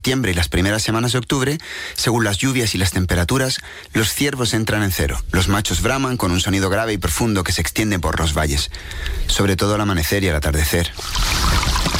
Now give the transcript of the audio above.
septiembre y las primeras semanas de octubre, según las lluvias y las temperaturas, los ciervos entran en cero. Los machos braman con un sonido grave y profundo que se extiende por los valles, sobre todo al amanecer y al atardecer.